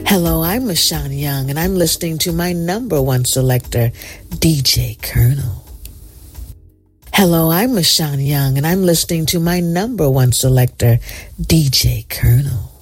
Hello, I'm Michonne Young, and I'm listening to my number one selector, DJ Colonel. Hello, I'm Michonne Young, and I'm listening to my number one selector, DJ Colonel.